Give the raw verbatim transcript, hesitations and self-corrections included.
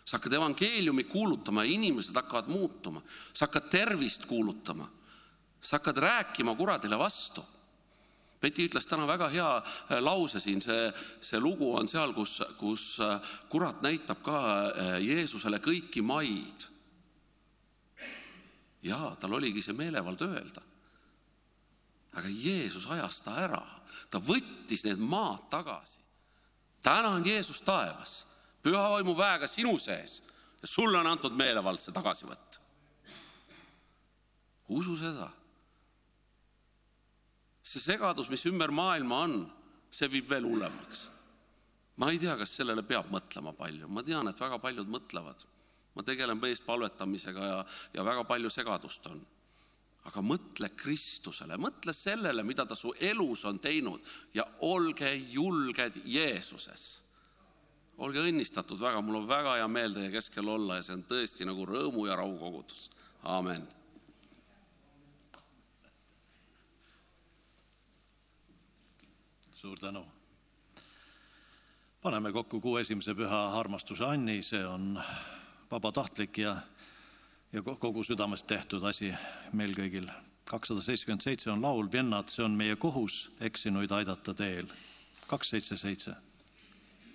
Sa hakkad evangeeliumi kuulutama ja inimesed hakkavad muutuma. Sa hakkad tervist kuulutama. Sa hakkad rääkima kuradile vastu. Peti ütles täna väga hea lause siin. See, see lugu on seal, kus, kus kurat näitab ka Jeesusele kõiki maid. Ja tal oligi see meelevald öelda. Aga Jeesus ajas ta ära. Ta võttis need maad tagasi. Täna on Jeesus taevas. Püha vaimu väega sinu sees. Ja sulle on antud meelevald see tagasi võtta. Usu seda. See segadus, mis ümber maailma on, see viib veel hullemaks. Ma ei tea, kas sellele peab mõtlema palju. Ma tean, et väga paljud mõtlevad. Ma tegelen meest palvetamisega ja, ja väga palju segadust on. Aga mõtle Kristusele, mõtle sellele, mida ta su elus on teinud ja olge julged Jeesuses. Olge õnnistatud väga, mul on väga hea meel teie keskel olla ja see on tõesti nagu rõõmu ja rahu kogudus. Aamen. Suur tänu. Paneme kokku kuu esimese püha armastuse Anni, see on vabatahtlik ja, ja kogu südamest tehtud asi meil kõigil. kakssada seitsekümmend seitse on laul, vennad, see on meie kohus eksinuid aidata teel. kaks seitse seitse.